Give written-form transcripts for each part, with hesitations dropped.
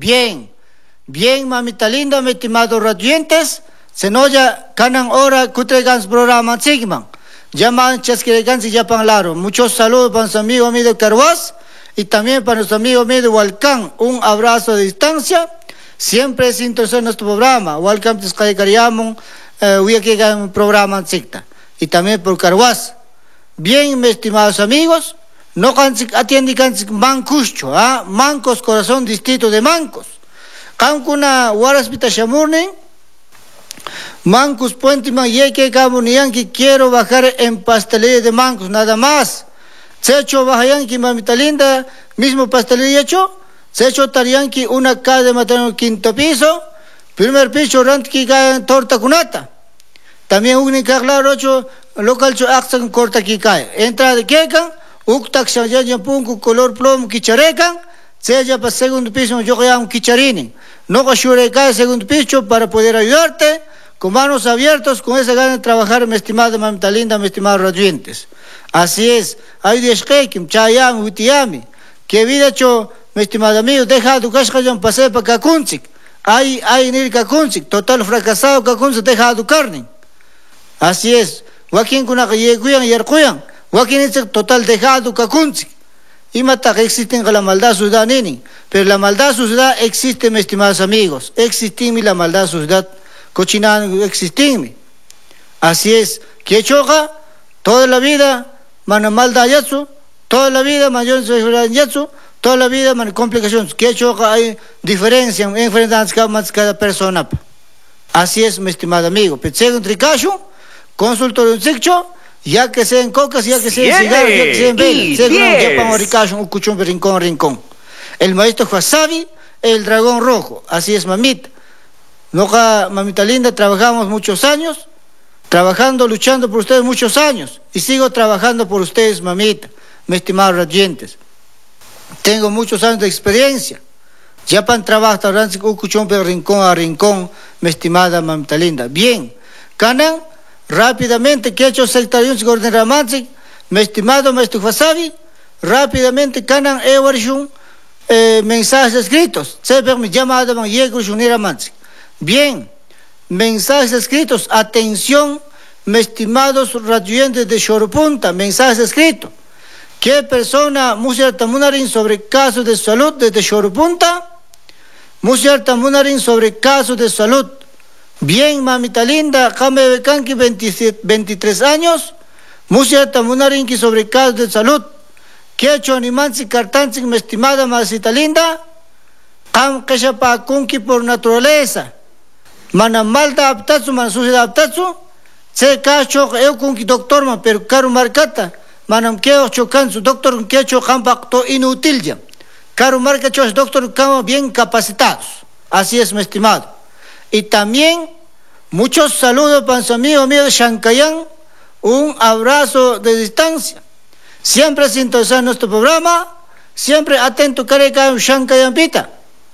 Bien, bien, mamita linda, mis estimados radiantes. Se nos ya canan hora kutregans programa sigman. Llaman chasquiregans y yapan laro. Muchos saludos para nuestro amigo mío de Carhuaz y también para nuestro amigo mío de Hualcán. Un abrazo de distancia. Siempre es interesante nuestro programa. Hualcán Tiscaycariamon, un programa sigta. Y también por Carhuaz. Bien, mis estimados amigos. No atiende mancuscho, Mancos, corazón, distrito de Mancos. Cancuna, Huaraspita Shamurne. Mancos, Puente, Mayeke, Camunianqui, quiero bajar en pastelería de Mancos, nada más. Se hecho Bajayanqui, mamita linda, mismo pastelería hecho. Se hecho Tarianqui, una casa de materno, quinto piso. Primer piso, Rantki, torta cunata. También única, claro, local, Axan, corta aquí cae. Entrada de Kekan. Uktak Shayaya Punku color plomo kicharekan, sella para segundo piso yo un kicharini. No cashureca segundo piso para poder ayudarte, con manos abiertas, con esa gana de trabajar, mi estimada mamita linda, mi estimados radiantes. Así es, hay 10 kekim, chayam, utiami, que vida hecho, mi estimado amigo, deja tu cascayan pasar para Kakunzik. Hay nir Kakunzik, total fracasado Kakunzik, deja tu carne. Así es, Joaquín kuna yeguyan y arcuyan. Joaquín es total dejado Kakunzi. Y mata que existen la maldad ciudad nini. Pero la maldad ciudad existe, mis estimados amigos. Existe la maldad ciudad. Cochinada existe. Así es. Que choca toda la vida, mano maldad yatsu. Toda la vida, mayor yatsu. Toda la vida, man complicaciones. Que choca hay diferencia en cada persona. Así es, mi estimado amigo. Pensé en Tricacho, consultorio en Siccho. Ya que sean cocas, ya que sean cigarros, ya que sean velas. Rincón. El maestro Wasabi, el dragón rojo. Así es, mamita. Mamita linda, trabajamos muchos años. Trabajando, luchando por ustedes muchos años. Y sigo trabajando por ustedes, mamita. Mis estimados radiantes. Tengo muchos años de experiencia. Ya pan trabajo, rincón a rincón, mi estimada mamita linda. Bien. Canan. Rápidamente, que ha hecho sectarios Gordon Ramanzik, mi estimado maestro Wasabi, rápidamente canan ewarshun mensajes escritos. Se me llamada man yego Ramanzik. Bien, mensajes escritos, atención, mis estimados radioyentes de Choropunta, mensajes escritos. ¿Qué persona Musiar Tamunarin sobre casos de salud desde Choropunta? Musiar Tamunarin sobre casos de salud. Bien, mamita linda, Jame Becanqui, 23 años, Musia Tamunarinqui sobre casos de salud. ¿Qué ha hecho Animansi Cartansi, mi estimada mamita linda? Ham Kashapa Kunki por naturaleza. Manamalda aptatsu, manasuja aptatsu, se cacho Eukunki doctor, pero caro marcata, manam keo chocansu, doctor que ha hecho Hampacto inútil ya. Caro marca chos doctor Kama bien capacitados. Así es, mi estimado. Y también muchos saludos para su amigo mío de Chancayán, un abrazo de distancia. Siempre sintonizando nuestro programa, siempre atento careca Chancayán Pita.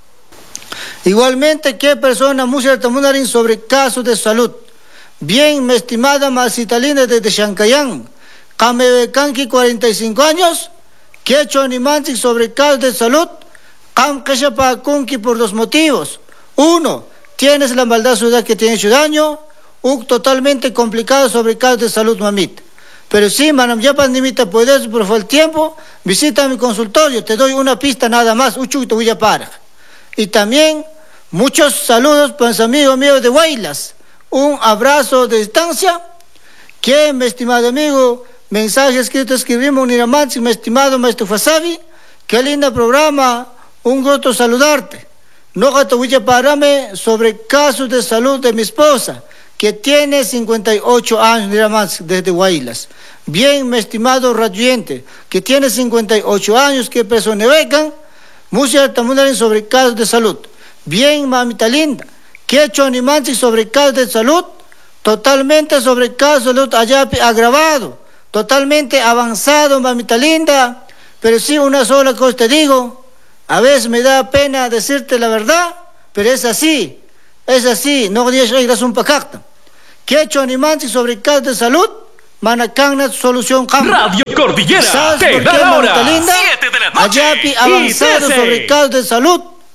Igualmente, ¿qué persona Musia Tamunarin sobre casos de salud? Bien, mi estimada mamita linda desde Chancayán, Kamebekanki, 45 años, ¿qué ha hecho Animanzik sobre casos de salud? Kam Kashapa Kunki por 2 motivos. 1. Tienes la maldad ciudad que te ha hecho daño, totalmente complicado sobre casos de salud, mamita. Pero sí, manam, ya pandemita, puedes, por el tiempo, visita mi consultorio, te doy una pista nada más, te voy a parar. Y también, muchos saludos para los amigos míos de Huaylas, un abrazo de distancia, que, mi estimado amigo, mensaje escrito escribimos, Niramansi, mi estimado maestro Wasabi, qué lindo programa, un gusto saludarte. No te voy a pararme sobre casos de salud de mi esposa, que tiene 58 años más desde Huaylas. Bien, mi estimado radioyente, que tiene 58 años, que persona becan, mucha tamunarin sobre casos de salud. Bien, mamita linda, que ha hecho Animansi sobre casos de salud, totalmente sobre casos de salud allá agravado, totalmente avanzado, mamita linda, pero sí una sola cosa te digo. A veces me da pena decirte la verdad, pero es así, no digas un pacacta. ¿Qué ha hecho Animansi sobre casos de salud? Manacagna solución cambio. Radio Cordillera, ¿sabes te por da qué, la hora, linda? 7 de la noche. Ayapi avanzado sobre casos de salud.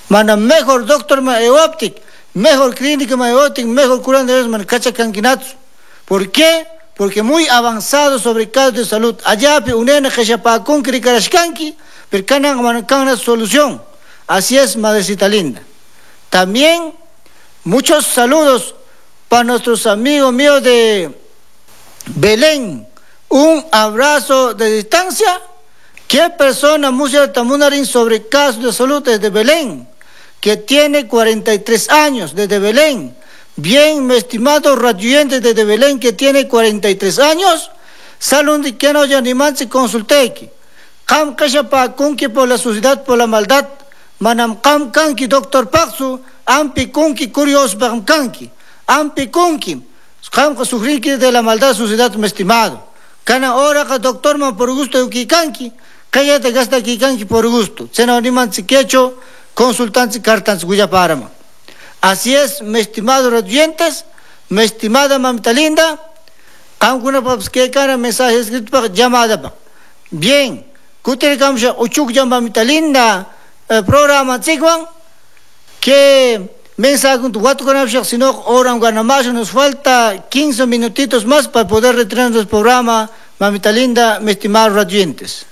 Mana mejor doctor ma eoptic, mejor clínica ma eoptic, mejor curanderos man cachacanquinatsu. ¿Por qué? Porque muy avanzado sobre casos de salud. Allá unena cachapacón cricarashkanki, pero canan manacana solución. Así es, madrecita linda. También muchos saludos para nuestros amigos míos de Belén. Un abrazo de distancia. ¿Qué persona mucha tamunarin sobre casos de salud desde Belén? Que tiene 43 años desde Belén. Bien, mi estimado radioyente desde Belén que tiene 43 años. Salud y que no haya ni más se consulte. Kam kashapa kunki por la sociedad, por la maldad. Manam kam kanki doctor Paksu. Ampi kunki curios bam kanki. Ampi kunki. Kam sufrir de la maldad sociedad, mi estimado. Kana ahora ka doctor man por gusto de kikanki. Cállate gasta kikanki por gusto. Sena ni man se quecho consultantes cartas guya parama. Así es, mis estimados oyentes, mi estimada mamita linda, alguna que cara mensaje escrito para llamada. Bien, Kuter Kamsha Uchuk mamita linda, programa Tzigwan, que mensaje con tu guato con Abshak, sino ahora más nos falta 15 minutitos más para poder retirar el programa, mamita linda, mis estimados oyentes.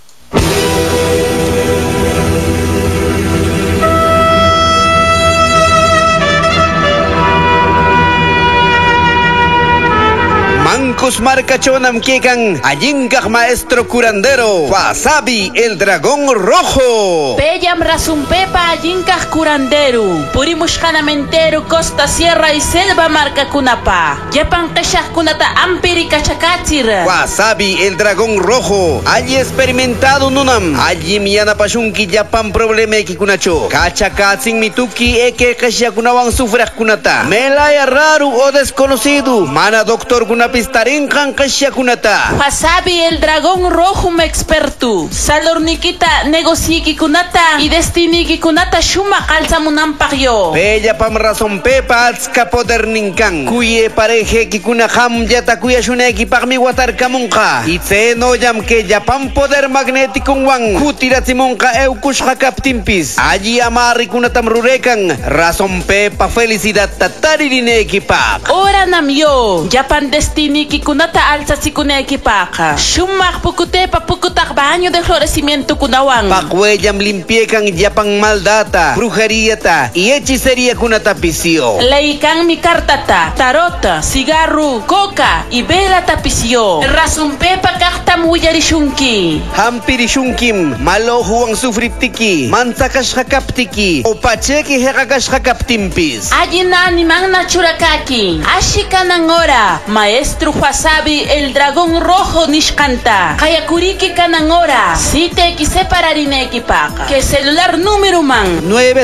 Mancos marcachonam quecan, allincaj maestro curandero, Fasabi el dragón rojo. Pellam rasumpepa allincaj curandero, purimushkanamentero, costa, sierra y selva marca kunapa. Yapan kashaj kunata ampiri kachakatir. Fasabi el dragón rojo, allí experimentado nunam, allí miana pashunki yapan problema kikunacho. Kachakatzin mituki eke kashakunawan sufraj kunata. Melaya raro o desconocido, mana doctor kunapis tarinkan kashakunata. Fasabi el dragón rojo me experto. Salornikita negociiki kunata y destiniki kunata shuma kalsamunampagyo. Bella pam razón pepa atska poder ninkan. Kuye pareje kikuna ham yata kuya shuneki pagmi watar kamunka. Itse no yam que yapam poder magnético wang. Kutiratsimonka eukushka kaptimpis. Allí amari kunatam rurekan. Razón pepa felicidad tatarineki pak. Ora namyo. Yapan destini kikunata alza sikuneki paka. Shumak pukute pa pukutak baño de florecimiento kunawang. Pakweyam limpiekan yapang maldata, brujería ta y hechicería kunata pisio. Leikan mi cartata, tarota, cigarro, coca y vela tapicio. Razumpe pa kakta muyarishunki. Hampirishunkim, malohu ang sufriptiki, mansakas hakaptiki, o pacheki hekakas hakaptimpis. Ayina ni mang nachurakaki. Ashika nangora, maestro Fasabi el dragón rojo nishkanta. Kayakuriki kanangora. Si te quise pararineki paka. Que celular número man.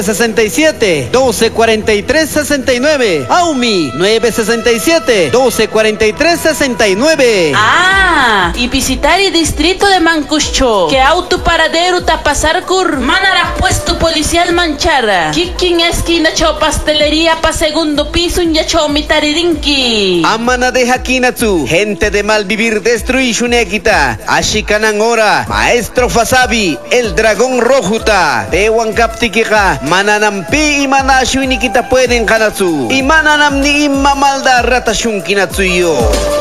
967-1243-69. Aumi 967-1243-69. Ah, y visitar el distrito de Mancucho. Que auto paradero tapasar cur. Manara puesto policial manchara. Kikin esquina cho pastelería pa segundo piso un yacho mitaririnki. Amana de Hakinatsu, gente de mal vivir destruishunekita. Ashikanangora, maestro Fasabi, el dragón rojuta. Tewan kaptikika, mananampi y manashuinikita pueden kanatsu. Y mananam ni imamalda ratashunkinatsu yo.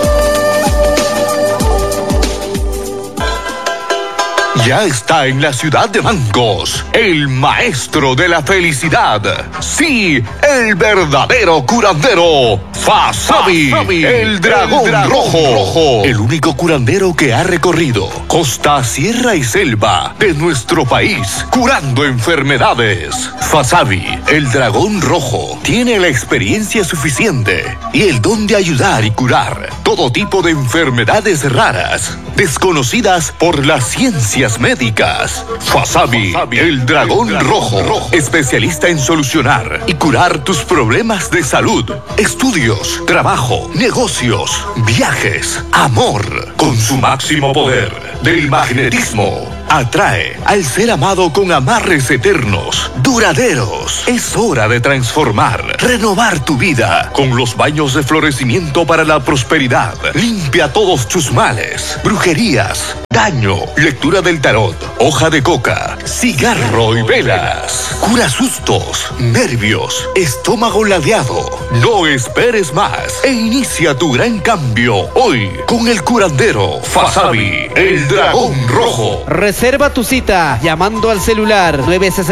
Ya está en la ciudad de Mancos, el maestro de la felicidad. Sí, el verdadero curandero, Fasabi, el dragón rojo. El único curandero que ha recorrido costa, sierra y selva de nuestro país, curando enfermedades. Fasabi, el dragón rojo, tiene la experiencia suficiente y el don de ayudar y curar todo tipo de enfermedades raras, desconocidas por las ciencias médicas. Fasabi, el dragón rojo, especialista en solucionar y curar tus problemas de salud, estudios, trabajo, negocios, viajes, amor. Con su máximo poder del magnetismo, atrae al ser amado con amarres eternos, duraderos. Es hora de transformar, renovar tu vida con los baños de florecimiento para la prosperidad. Limpia todos tus males, brujerías, daño, lectura del tarot, hoja de coca, cigarro y velas. Cura sustos, nervios, estómago ladeado. No esperes más e inicia tu gran cambio hoy con el curandero Fasabi, el dragón rojo. Reserva tu cita llamando al celular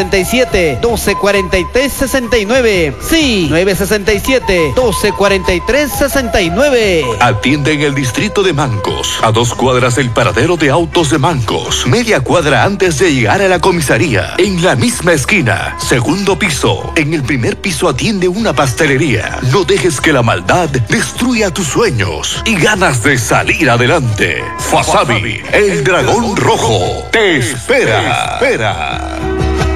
967-1243-69. Sí, 967-1243-69. Atiende en el distrito de Mancos, a 2 cuadras del paradero de autos de Mancos, media cuadra antes de llegar a la comisaría. En la misma esquina, segundo piso. En el primer piso atiende una pastelería. No dejes que la maldad destruya tus sueños y ganas de salir adelante. Fasabi, el dragón rojo, te espera.